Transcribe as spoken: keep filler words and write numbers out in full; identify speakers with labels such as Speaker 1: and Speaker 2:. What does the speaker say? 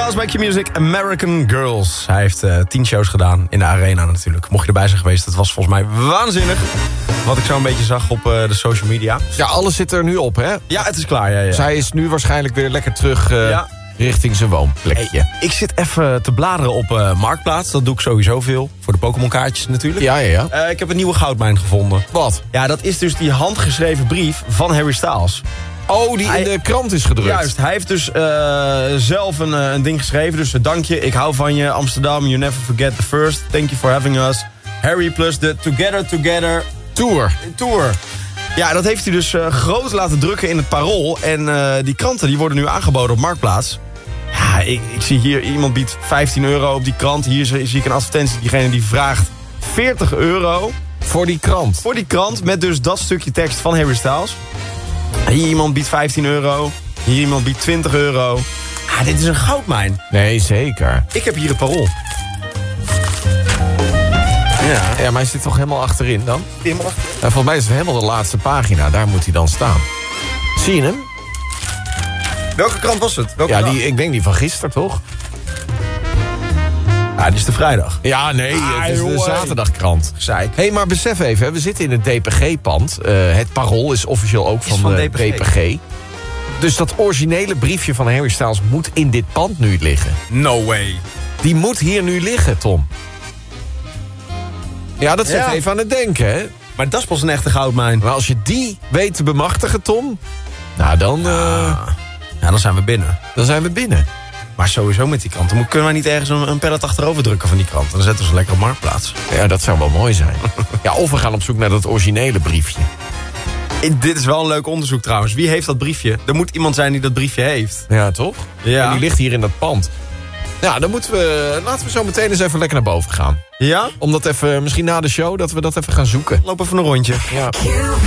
Speaker 1: Styles bij Q-Music, American Girls. Hij heeft uh, tien shows gedaan in de arena natuurlijk. Mocht je erbij zijn geweest, dat was volgens mij waanzinnig. Wat ik zo een beetje zag op uh, de social media.
Speaker 2: Ja, alles zit er nu op, hè?
Speaker 1: Ja, het is klaar. Ja, ja.
Speaker 2: Dus hij is nu waarschijnlijk weer lekker terug uh,
Speaker 1: ja.
Speaker 2: richting zijn woonplekje.
Speaker 1: Hey, ik zit even te bladeren op uh, Marktplaats. Dat doe ik sowieso veel. Voor de Pokémon kaartjes natuurlijk.
Speaker 2: Ja, ja, ja.
Speaker 1: Uh, ik heb een nieuwe goudmijn gevonden.
Speaker 2: Wat?
Speaker 1: Ja, dat is dus die handgeschreven brief van Harry Styles.
Speaker 2: Oh, die hij, in de krant is gedrukt.
Speaker 1: Juist, hij heeft dus uh, zelf een, uh, een ding geschreven. Dus uh, dank je, ik hou van je, Amsterdam, you never forget the first. Thank you for having us. Harry plus de Together Together
Speaker 2: Tour.
Speaker 1: Tour. Ja, dat heeft hij dus uh, groot laten drukken in het Parool. En uh, die kranten die worden nu aangeboden op Marktplaats. Ja, ik, ik zie hier, iemand biedt vijftien euro op die krant. Hier zie, zie ik een advertentie, diegene die vraagt veertig euro.
Speaker 2: Voor die krant?
Speaker 1: Voor die krant, met dus dat stukje tekst van Harry Styles. Hier iemand biedt vijftien euro. Hier iemand biedt twintig euro. Ah, dit is een goudmijn.
Speaker 2: Nee, zeker.
Speaker 1: Ik heb hier het Parool. Ja.
Speaker 2: Ja, maar hij zit toch helemaal achterin dan?
Speaker 1: Helemaal achterin?
Speaker 2: Ja, volgens mij is het helemaal de laatste pagina. Daar moet hij dan staan. Zie je hem?
Speaker 1: Welke krant was het? Welke
Speaker 2: ja, die, ik denk die van gisteren, toch?
Speaker 1: Ja, dit is de vrijdag.
Speaker 2: Ja, nee, ah, het is de zaterdagkrant.
Speaker 1: Zeik.
Speaker 2: Hé, hey, maar besef even, hè, we zitten in het D P G-pand. Uh, het Parool is officieel ook van,
Speaker 1: van
Speaker 2: de
Speaker 1: D P G.
Speaker 2: D P G. Dus dat originele briefje van Harry Styles moet in dit pand nu liggen.
Speaker 1: No way.
Speaker 2: Die moet hier nu liggen, Tom. Ja, dat zet ja. even aan het denken, hè?
Speaker 1: Maar dat is pas een echte goudmijn.
Speaker 2: Maar als je die weet te bemachtigen, Tom... Nou, dan...
Speaker 1: Ja,
Speaker 2: uh,
Speaker 1: ja dan zijn we binnen.
Speaker 2: Dan zijn we binnen.
Speaker 1: Maar sowieso met die krant. Dan kunnen wij niet ergens een, een pallet achterover drukken van die krant. Dan zetten we ze lekker op Marktplaats.
Speaker 2: Ja, dat zou wel mooi zijn. Ja, of we gaan op zoek naar dat originele briefje.
Speaker 1: Dit is wel een leuk onderzoek trouwens. Wie heeft dat briefje? Er moet iemand zijn die dat briefje heeft.
Speaker 2: Ja, toch?
Speaker 1: Ja.
Speaker 2: En die ligt hier in dat pand. Nou, dan moeten we... Laten we zo meteen eens even lekker naar boven gaan.
Speaker 1: Ja?
Speaker 2: Om dat even, misschien na de show, dat we dat even gaan zoeken.
Speaker 1: Loop even een rondje.
Speaker 2: Ja.